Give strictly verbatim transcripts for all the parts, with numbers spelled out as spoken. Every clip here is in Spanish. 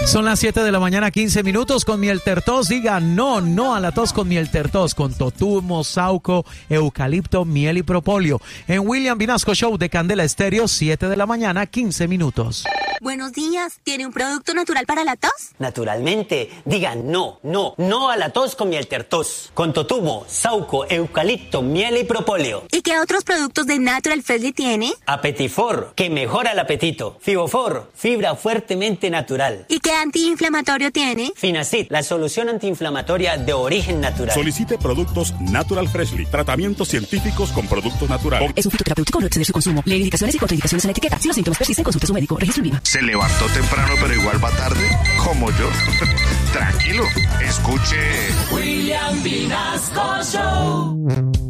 Son las siete de la mañana, quince minutos. Con miel tertos, diga no, no a la tos con miel tertos, con totumo, sauco, eucalipto, miel y propóleo. En William Vinasco Show de Candela Estéreo, siete de la mañana, quince minutos. Buenos días, ¿tiene un producto natural para la tos? Naturalmente, diga no, no, no a la tos con miel tertos, con totumo, sauco, eucalipto, miel y propóleo. ¿Y qué otros productos de Natural Freshly tiene? Apetifor, que mejora el apetito. Fibofor, fibra fuertemente natural. ¿Y qué antiinflamatorio tiene? Finacid, la solución antiinflamatoria de origen natural. Solicite productos Natural Freshly, tratamientos científicos con productos naturales. Es un fitoterapéutico, no exceder su consumo. Lee indicaciones y contraindicaciones en la etiqueta. Si los síntomas persisten, consulte a su médico. Registro IVA. ¿Se levantó temprano pero igual va tarde? Como yo. Tranquilo, escuche William Vinasco Show.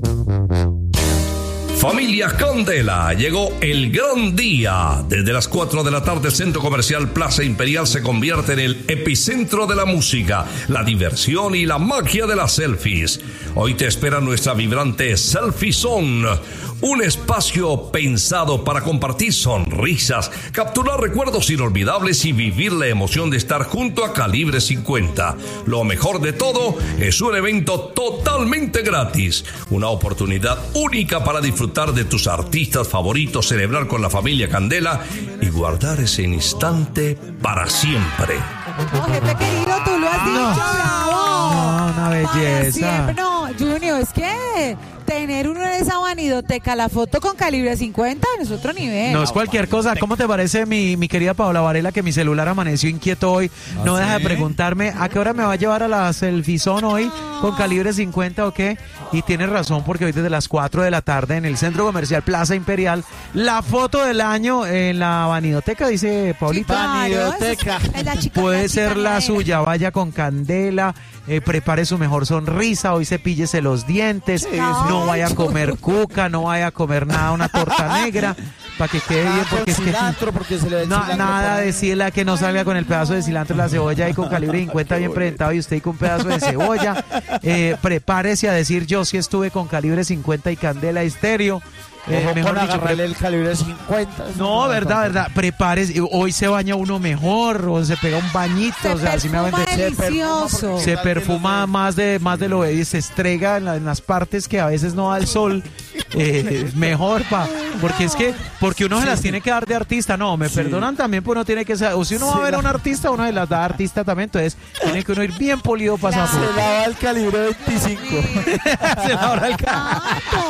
Familia Candela, llegó el gran día. Desde las cuatro de la tarde, el Centro Comercial Plaza Imperial se convierte en el epicentro de la música, la diversión y la magia de las selfies. Hoy te espera nuestra vibrante Selfie Zone, un espacio pensado para compartir sonrisas, capturar recuerdos inolvidables y vivir la emoción de estar junto a Calibre cincuenta. Lo mejor de todo, es un evento totalmente gratis, una oportunidad única para disfrutar de tus artistas favoritos, celebrar con la familia Candela y guardar ese instante para siempre. No, jefe querido, tú lo has dicho, No. bravo. No, una belleza. Para siempre. No, Junior, es que tener uno en esa vanidoteca, la foto con Calibre cincuenta, es otro nivel. No es cualquier cosa. ¿Cómo te parece, mi, mi querida Paola Varela, que mi celular amaneció inquieto hoy? No deja de preguntarme a qué hora me va a llevar a la Selfie Zone hoy con Calibre cincuenta o qué. Y tienes razón, porque hoy desde las cuatro de la tarde en el Centro Comercial Plaza Imperial, la foto del año en la vanidoteca, dice Paulita. Vanidoteca. Puede ser la suya, vaya con Candela, eh, prepare su mejor sonrisa, hoy cepíllese los dientes, no. no vaya a comer cuca, no vaya a comer nada, una torta negra, para que quede bien, porque es que cilantro, porque se le no, nada de decirle que no salga con el pedazo de cilantro, la cebolla y con Calibre cincuenta bien presentado y usted con un pedazo de cebolla. Eh, prepárese a decir yo sí estuve con Calibre cincuenta y Candela Estéreo. Eh, mejor dicho, pre- el Calibre cincuenta. No, verdad, verdad. Prepárese. Hoy se baña uno mejor o se pega un bañito. Se o sea, así me va a entender. delicioso. Se perfuma más de más de lo que se estrega en, la, en las partes que a veces no da el sol. Eh, mejor, pa. Porque es que, porque uno sí. se las tiene que dar de artista. No, me sí. perdonan también, pues uno tiene que saber. O si uno sí, va a ver la... a un artista, uno se las da de artista también. Entonces, tiene que uno ir bien polido para Se lava el Calibre veinticinco. Se lava el Calibre.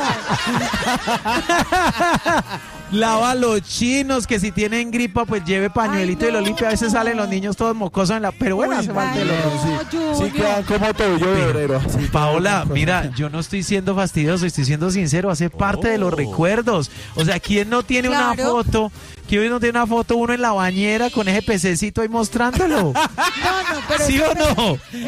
Lava los chinos, que si tienen gripa pues lleve pañuelito. Ay, no. Y lo limpia. A veces salen los niños todos mocosos en la... Pero bueno, Uy, hace falta el sí, sí quedan como tobillo de obrero. Sí, Paola, mira, yo no estoy siendo fastidioso, estoy siendo sincero, hace parte oh. de los recuerdos. O sea, ¿quién no tiene claro. una foto? ¿Quién no tiene una foto uno en la bañera con ese pececito ahí mostrándolo? No, no, pero ¿Sí o no?